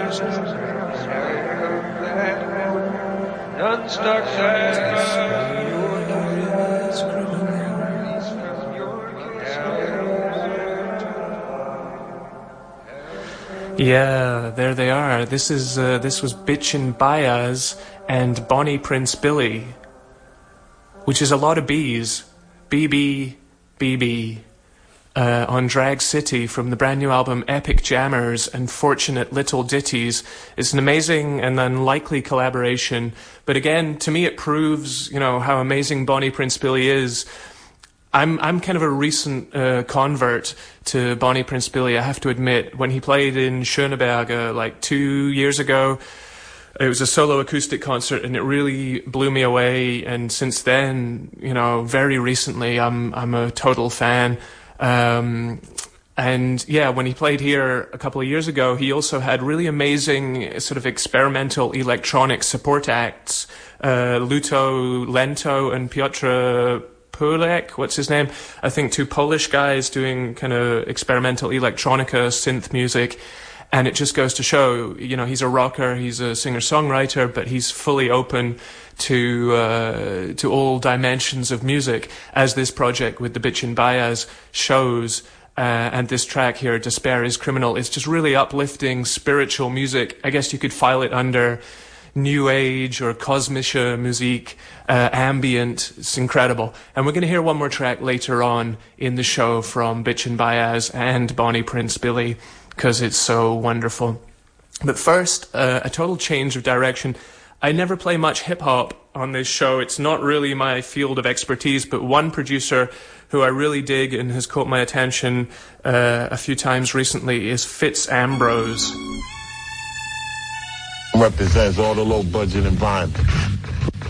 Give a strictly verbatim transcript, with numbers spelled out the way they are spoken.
Yeah, there they are. This is uh, this was Bitchin' Baez and Bonnie Prince Billy, which is a lot of B's. B B, B B. Uh, on Drag City from the brand new album Epic Jammers and Fortunate Little Ditties. It's an amazing and unlikely collaboration, but again, to me it proves, you know, how amazing Bonnie Prince Billy is. I'm I'm kind of a recent uh, convert to Bonnie Prince Billy, I have to admit. When he played in Schöneberg uh, like two years ago, it was a solo acoustic concert and it really blew me away, and since then, you know, very recently I'm I'm a total fan. Um, and yeah, when he played here a couple of years ago, he also had really amazing sort of experimental electronic support acts, uh, Luto Lento and Piotr Pulek, what's his name? I think two Polish guys doing kind of experimental electronica synth music. And it just goes to show, you know, he's a rocker, he's a singer-songwriter, but he's fully open to uh, to all dimensions of music, as this project with the Bitchin' Baez shows. Uh, and this track here, Despair is Criminal, it's just really uplifting, spiritual music. I guess you could file it under New Age or Kosmische Musik, uh, ambient. It's incredible. And we're going to hear one more track later on in the show from Bitchin' Baez and Bonnie Prince Billy, because it's so wonderful. But first, uh, a total change of direction. I never play much hip-hop on this show. It's not really my field of expertise, but one producer who I really dig and has caught my attention uh, a few times recently is Fitz Ambrose. Represents all the low-budget environment.